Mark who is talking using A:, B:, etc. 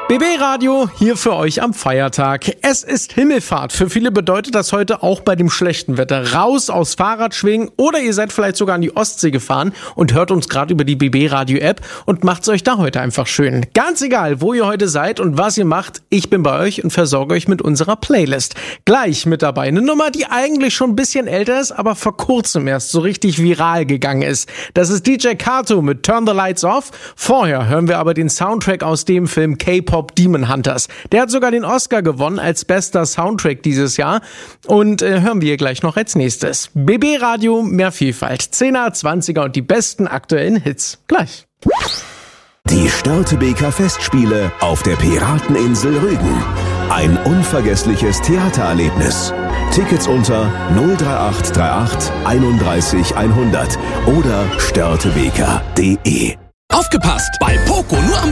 A: BB Radio hier für euch am Feiertag. Es ist Himmelfahrt. Für viele bedeutet das heute auch bei dem schlechten Wetter raus aus Fahrradschwingen oder ihr seid vielleicht sogar an die Ostsee gefahren und hört uns gerade über die BB Radio App und macht's euch da heute einfach schön. Ganz egal, wo ihr heute seid und was ihr macht, ich bin bei euch und versorge euch mit unserer Playlist. Gleich mit dabei eine Nummer, die eigentlich schon ein bisschen älter ist, aber vor kurzem erst so richtig viral gegangen ist. Das ist DJ Kato mit Turn the Lights Off. Vorher hören wir aber den Soundtrack aus dem Film K-Pop Demon Hunters. Der hat sogar den Oscar gewonnen als bester Soundtrack dieses Jahr und hören wir gleich noch als nächstes. BB Radio, mehr Vielfalt, 10er, 20er und die besten aktuellen Hits. Gleich.
B: Die Störtebeker Festspiele auf der Pirateninsel Rügen. Ein unvergessliches Theatererlebnis. Tickets unter 03838 31 100 oder störtebeker.de.
C: Aufgepasst! Bei Poco nur am